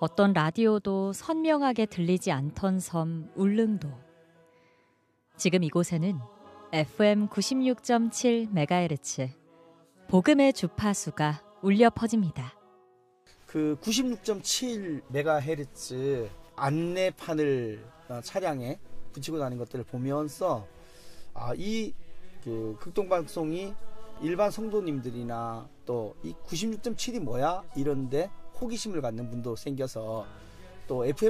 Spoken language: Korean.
어떤 라디오도 선명하게 들리지 않던 섬 울릉도. 지금 이곳에는 FM 96.7MHz 복음의 주파수가 울려 퍼집니다. 그 96.7MHz 안내판을 차량에 붙이고 다니는 것들을 보면서 이 극동방송이 일반 성도님들이나 또 이 96.7이 뭐야? 이런데 호기심을 갖는 분도 생겨서 또 FM